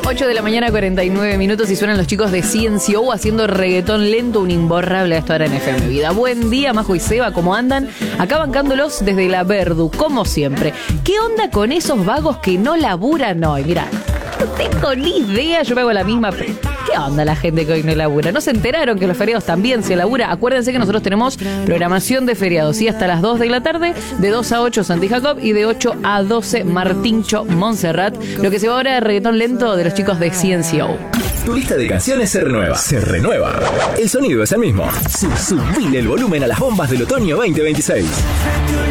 8 de la mañana, 49 minutos y suenan los chicos de CNCO haciendo reggaetón lento, un imborrable a esta hora en FM Vida. Buen día, Majo y Seba, ¿cómo andan? Acá bancándolos desde la Verdu, como siempre. ¿Qué onda con esos vagos que no laburan hoy? Mirá, no tengo ni idea, yo me hago la misma. ¿Qué onda la gente que hoy no labura? ¿No se enteraron que los feriados también se labura? Acuérdense que nosotros tenemos programación de feriados, ¿sí? Hasta las 2 de la tarde, de 2 a 8 Santi Jacob y de 8 a 12 Martincho Montserrat. Lo que se va ahora es reggaetón lento de los chicos de CNCO. Tu lista de canciones se renueva. Se renueva. El sonido es el mismo. Subile el volumen a las bombas del otoño 2026.